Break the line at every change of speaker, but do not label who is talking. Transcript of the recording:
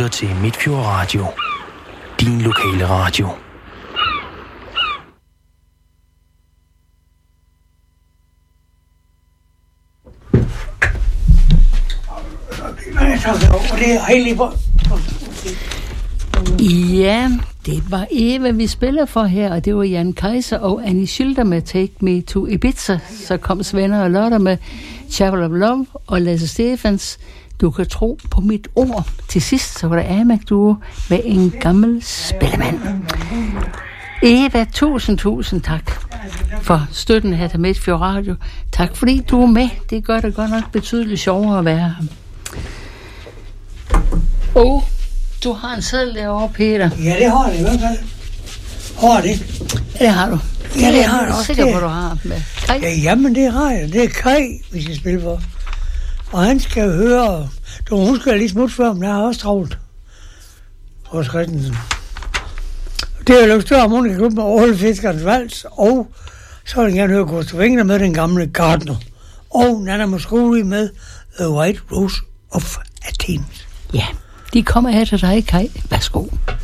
lytter til Midtfjord Radio. Din lokale radio.
Ja, det var Eva, vi spiller for her, og det var Jan Kaiser og Annie Schilder med Take Me to Ibiza. Så kom Svend og Lotte med Chapel of Love og Lasse Stefans Du kan tro på mit ord. Til sidst så var der Amak Duo med en gammel spillemand. Eva, tusind tak for støtten her til Midtfjord Radio. Tak fordi du er med. Det gør det godt nok betydeligt sjovere at være her. Du har en seddel derovre, Peter.
Ja, det har det i hvert fald. Har det?
Det har du.
Ja, det har jeg også.
Sikker på, du har med Kaj?
Ja, jamen, det har jeg. Det er Kaj, vi skal spille for. Og han skal høre... Hun skal lige smutte før, men jeg har også travlt. Hos Christensen. Det er jo større harmonika klub med Aarhus Fiskerens Vals, og så vil jeg gerne høre Gustav Wengler med den gamle Gardner. Og Nana Mouskouri med The White Rose of Athens.
Ja, de kommer her til dig, Kaj. Værsgo.